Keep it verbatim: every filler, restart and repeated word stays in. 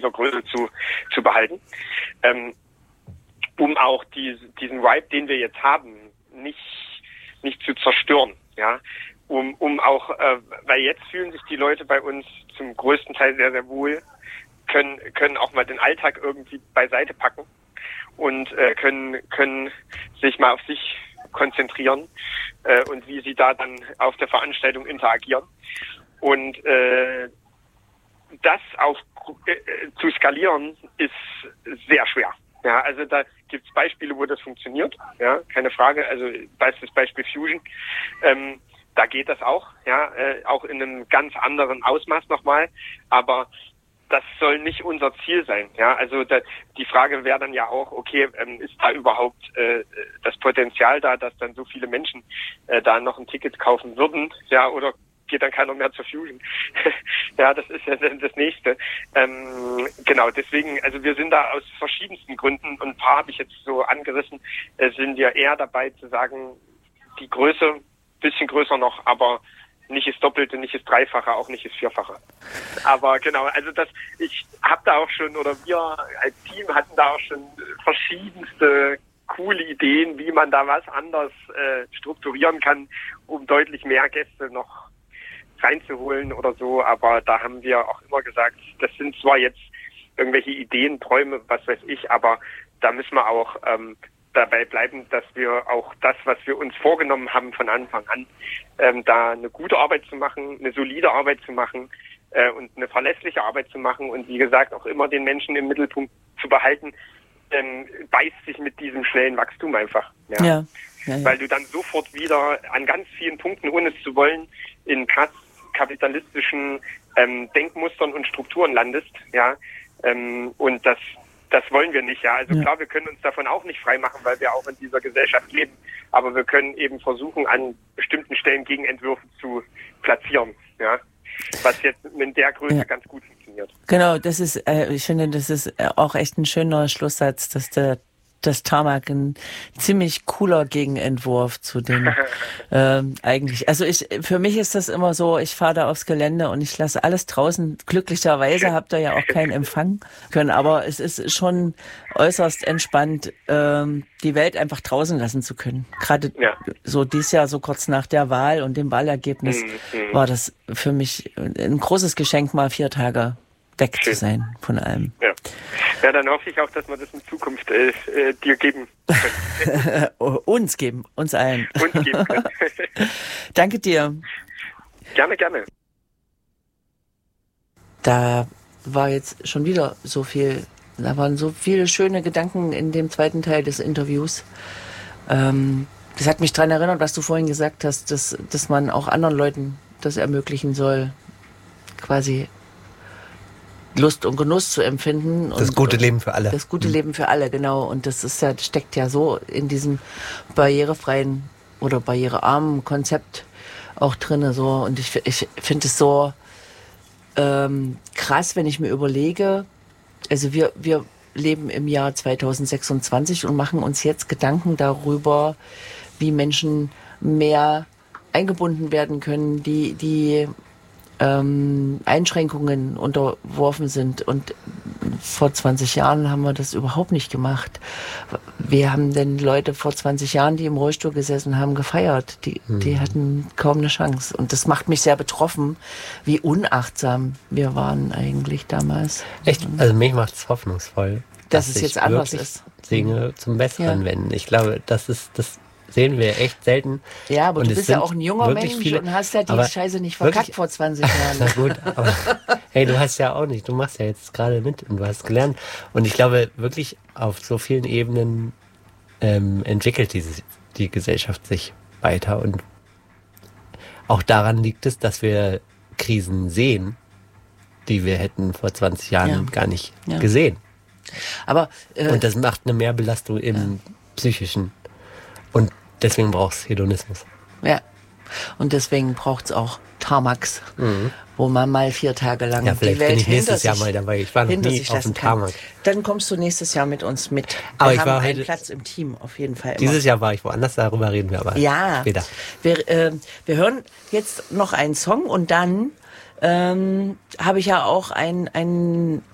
dieser Größe zu, zu behalten. Ähm, um auch die, diesen Vibe, den wir jetzt haben, nicht, nicht zu zerstören, ja. Um, um auch, äh, weil jetzt fühlen sich die Leute bei uns zum größten Teil sehr, sehr wohl, können, können auch mal den Alltag irgendwie beiseite packen und äh, können, können sich mal auf sich konzentrieren äh, und wie sie da dann auf der Veranstaltung interagieren. Und äh, das auf äh, zu skalieren ist sehr schwer. Ja, also da gibt es Beispiele, wo das funktioniert, ja, keine Frage. Also das Beispiel Fusion, ähm, da geht das auch, ja, äh, auch in einem ganz anderen Ausmaß nochmal, aber das soll nicht unser Ziel sein, ja. Also da, die Frage wäre dann ja auch, okay, ähm, ist da überhaupt äh, das Potenzial da, dass dann so viele Menschen äh, da noch ein Ticket kaufen würden, ja, oder geht dann keiner mehr zur Fusion. Ja, das ist ja das Nächste. Ähm, genau, deswegen, also wir sind da aus verschiedensten Gründen, und ein paar habe ich jetzt so angerissen, äh, sind wir eher dabei zu sagen, die Größe, bisschen größer noch, aber nicht das Doppelte, nicht das Dreifache, auch nicht das Vierfache. Aber genau, also das, ich habe da auch schon, oder wir als Team hatten da auch schon verschiedenste coole Ideen, wie man da was anders äh, strukturieren kann, um deutlich mehr Gäste noch reinzuholen oder so, aber da haben wir auch immer gesagt, das sind zwar jetzt irgendwelche Ideen, Träume, was weiß ich, aber da müssen wir auch ähm, dabei bleiben, dass wir auch das, was wir uns vorgenommen haben von Anfang an, ähm, da eine gute Arbeit zu machen, eine solide Arbeit zu machen äh, und eine verlässliche Arbeit zu machen und wie gesagt auch immer den Menschen im Mittelpunkt zu behalten, ähm, beißt sich mit diesem schnellen Wachstum einfach. Ja. Ja, ja, ja. Weil du dann sofort wieder an ganz vielen Punkten, ohne es zu wollen, in krass kapitalistischen ähm, Denkmustern und Strukturen landest, ja, ähm, und das das wollen wir nicht, ja. Also ja. Klar, wir können uns davon auch nicht freimachen, weil wir auch in dieser Gesellschaft leben, aber wir können eben versuchen, an bestimmten Stellen Gegenentwürfe zu platzieren, ja, was jetzt in der Größe ja. ganz gut funktioniert. Genau, das ist, äh, ich finde, das ist auch echt ein schöner Schlusssatz, dass der das Tarmac ein ziemlich cooler Gegenentwurf zu dem ähm, eigentlich. Also ich, für mich ist das immer so, ich fahre da aufs Gelände und ich lasse alles draußen. Glücklicherweise habt ihr ja auch keinen Empfang können, aber es ist schon äußerst entspannt, ähm, die Welt einfach draußen lassen zu können. Gerade ja. so dieses Jahr, so kurz nach der Wahl und dem Wahlergebnis, mhm. war das für mich ein großes Geschenk, mal vier Tage weg Schön. zu sein von allem. Ja. Ja, dann hoffe ich auch, dass wir das in Zukunft äh, äh, dir geben können. uns geben, uns allen. Uns geben können. Danke dir. Gerne, gerne. Da war jetzt schon wieder so viel, da waren so viele schöne Gedanken in dem zweiten Teil des Interviews. Ähm, das hat mich daran erinnert, was du vorhin gesagt hast, dass, dass man auch anderen Leuten das ermöglichen soll, quasi Lust und Genuss zu empfinden. Das und, gute Leben für alle. Das gute mhm. Leben für alle, genau. Und das ist ja, steckt ja so in diesem barrierefreien oder barrierearmen Konzept auch drinne, so. Und ich, ich finde es so ähm, krass, wenn ich mir überlege, also wir, wir leben im Jahr zweitausendsechsundzwanzig und machen uns jetzt Gedanken darüber, wie Menschen mehr eingebunden werden können, die, die Ähm, Einschränkungen unterworfen sind. Und vor zwanzig Jahren haben wir das überhaupt nicht gemacht. Wir haben denn Leute vor zwanzig Jahren, die im Rollstuhl gesessen haben, gefeiert. Die, mhm. die hatten kaum eine Chance. Und das macht mich sehr betroffen, wie unachtsam wir waren eigentlich damals. Echt? Also mich macht es hoffnungsvoll, dass, dass es jetzt anders ist. Dinge zum Besseren ja. wenden. Ich glaube, das ist das sehen wir echt selten. Ja, aber und du bist ja auch ein junger Mensch viele, und hast ja die Scheiße nicht verkackt wirklich, vor zwanzig Jahren. Na gut, aber hey, du hast ja auch nicht, du machst ja jetzt gerade mit und du hast gelernt. Und ich glaube wirklich, auf so vielen Ebenen ähm, entwickelt diese, die Gesellschaft sich weiter. Und auch daran liegt es, dass wir Krisen sehen, die wir hätten vor zwanzig Jahren ja. gar nicht ja. gesehen. Aber äh, und das macht eine Mehrbelastung im ja. Psychischen. Und deswegen braucht es Hedonismus. Ja, und deswegen braucht es auch Tarmacs, mhm. wo man mal vier Tage lang ja, vielleicht die Welt bin ich nächstes sich, Jahr mal dabei. Ich war noch nie auf dem Tarmac. Dann kommst du nächstes Jahr mit uns mit. Wir aber ich haben war einen heute, Platz im Team auf jeden Fall. Immer. Dieses Jahr war ich woanders, darüber reden wir aber ja, später. Wir, äh, wir hören jetzt noch einen Song und dann ähm, habe ich ja auch ein, ein